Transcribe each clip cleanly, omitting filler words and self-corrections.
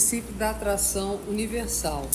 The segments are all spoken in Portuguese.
princípio da atração universal.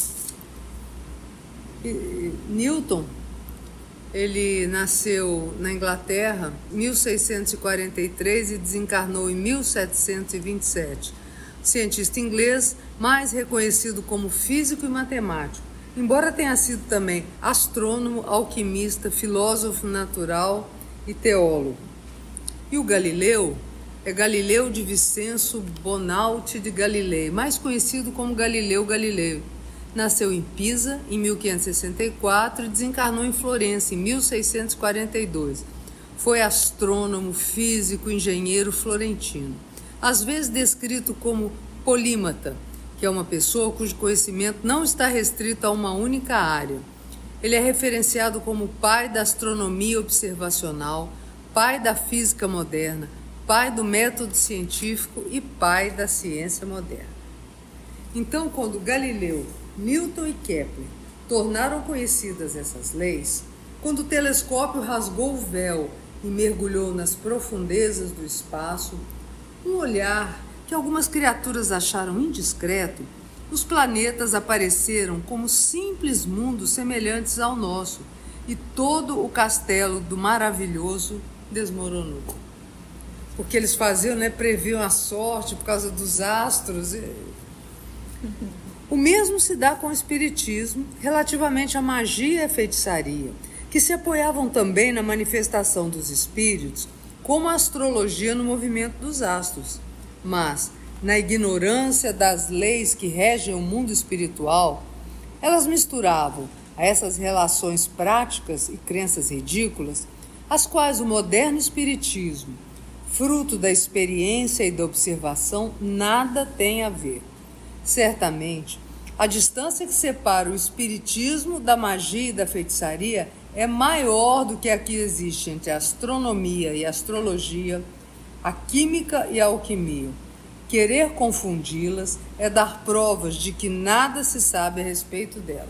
Newton, ele nasceu na Inglaterra em 1643 e desencarnou em 1727. Cientista inglês, mais reconhecido como físico e matemático, embora tenha sido também astrônomo, alquimista, filósofo natural e teólogo. E o Galileu é Galileu de Vicenzo Bonaldi de Galilei, mais conhecido como Galileu Galilei. Nasceu em Pisa em 1564 e desencarnou em Florença em 1642. Foi astrônomo, físico, engenheiro florentino. Às vezes descrito como polímata, que é uma pessoa cujo conhecimento não está restrito a uma única área. Ele é referenciado como pai da astronomia observacional, pai da física moderna, pai do método científico e pai da ciência moderna. Então, quando Galileu, Newton e Kepler tornaram conhecidas essas leis, quando o telescópio rasgou o véu e mergulhou nas profundezas do espaço, um olhar que algumas criaturas acharam indiscreto, os planetas apareceram como simples mundos semelhantes ao nosso e todo o castelo do maravilhoso desmoronou. Porque eles faziam, previam a sorte por causa dos astros. O mesmo se dá com o espiritismo relativamente à magia e à feitiçaria, que se apoiavam também na manifestação dos espíritos, como a astrologia no movimento dos astros. Mas, na ignorância das leis que regem o mundo espiritual, elas misturavam a essas relações práticas e crenças ridículas, as quais o moderno espiritismo, fruto da experiência e da observação, nada tem a ver. Certamente, a distância que separa o espiritismo da magia e da feitiçaria é maior do que a que existe entre a astronomia e a astrologia, a química e a alquimia. Querer confundi-las é dar provas de que nada se sabe a respeito delas.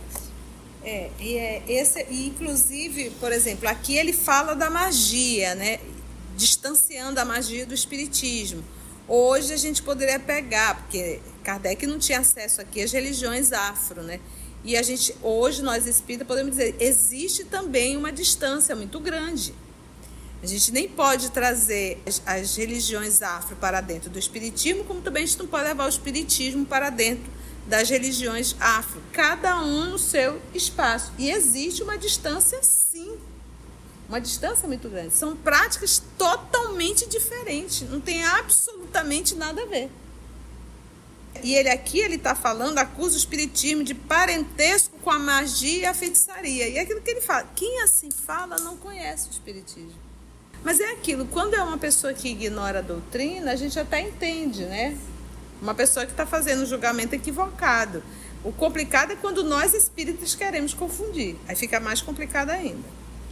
Inclusive, por exemplo, aqui ele fala da magia, distanciando a magia do espiritismo. Hoje a gente poderia pegar, porque Kardec não tinha acesso aqui às religiões afro, E hoje nós espíritas podemos dizer, existe também uma distância muito grande. A gente nem pode trazer as religiões afro para dentro do espiritismo, como também a gente não pode levar o espiritismo para dentro das religiões afro. Cada um no seu espaço. E existe uma distância, sim. Uma distância muito grande. São práticas totalmente diferentes. Não tem absolutamente nada a ver. E ele está falando, acusa o espiritismo de parentesco com a magia e a feitiçaria. E é aquilo que ele fala. Quem assim fala não conhece o espiritismo. Mas é aquilo, quando é uma pessoa que ignora a doutrina, a gente até entende, Uma pessoa que está fazendo um julgamento equivocado. O complicado é quando nós espíritas queremos confundir. Aí fica mais complicado ainda.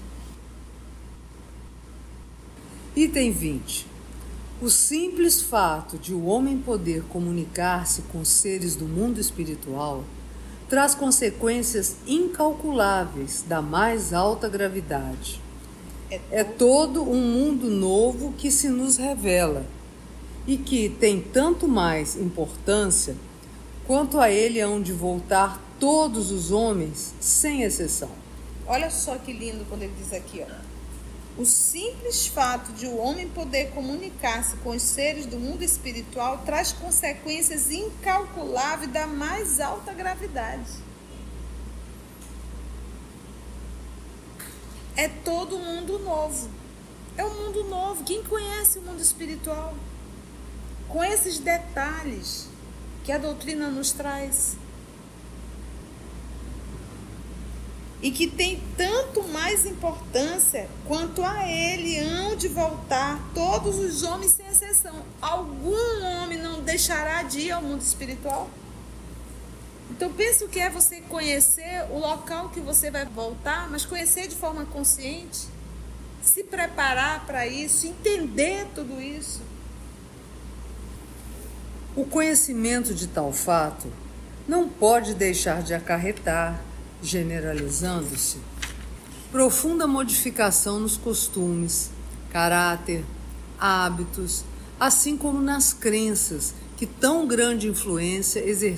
Item 20. O simples fato de o homem poder comunicar-se com seres do mundo espiritual traz consequências incalculáveis da mais alta gravidade. É todo um mundo novo que se nos revela e que tem tanto mais importância quanto a ele hão de voltar todos os homens, sem exceção. Olha só que lindo quando ele diz aqui, O simples fato de o homem poder comunicar-se com os seres do mundo espiritual traz consequências incalculáveis da mais alta gravidade. É todo um mundo novo. É um mundo novo. Quem conhece o mundo espiritual? Com esses detalhes que a doutrina nos traz. E que tem tanto mais importância quanto a ele hão de voltar todos os homens sem exceção. Algum homem não deixará de ir ao mundo espiritual? Então pense o que é você conhecer o local que você vai voltar, mas conhecer de forma consciente, se preparar para isso, entender tudo isso. O conhecimento de tal fato não pode deixar de acarretar, generalizando-se, profunda modificação nos costumes, caráter, hábitos, assim como nas crenças que tão grande influência